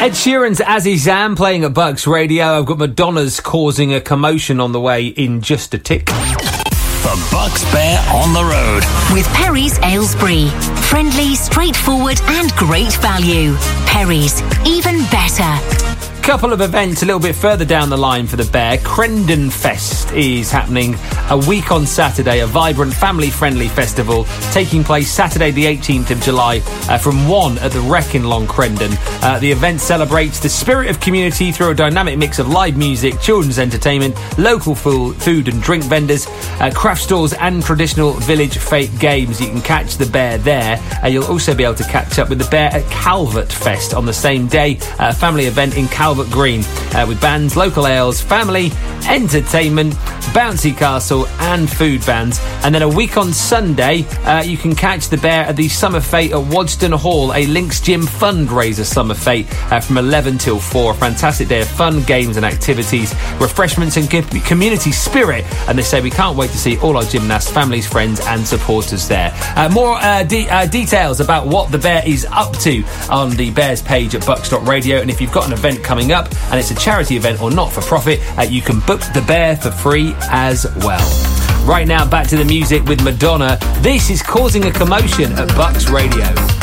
Ed Sheeran's As Is Am playing at Bucks Radio. I've got Madonna's Causing a Commotion on the way in just a tick. The Bucks Bear on the road. With Perry's Aylesbury. Friendly, straightforward and great value. Perry's, even better. Couple of events a little bit further down the line for the Bear. Crendon Fest is happening a week on Saturday, a vibrant family-friendly festival taking place Saturday the 18th of July from 1 at the Wreck in Long Crendon. The event celebrates the spirit of community through a dynamic mix of live music, children's entertainment, local food and drink vendors, craft stores and traditional village fete games. You can catch the Bear there. You'll also be able to catch up with the Bear at Calvert Fest on the same day, a family event in Calvert Green with bands, local ales, family, entertainment, bouncy castle and food bands. And then a week on Sunday you can catch the Bear at the Summer Fete at Wadston Hall, a Links Gym fundraiser summer fete from 11 till 4. A fantastic day of fun, games and activities, refreshments and community spirit, and they say we can't wait to see all our gymnasts, families, friends and supporters there. More details about what the Bear is up to on the Bears page at bucks.radio, and if you've got an event coming up and it's a charity event or not for profit, you can book the Bear for free as well. Right now, back to the music with Madonna. This is Causing a Commotion at Bucks Radio.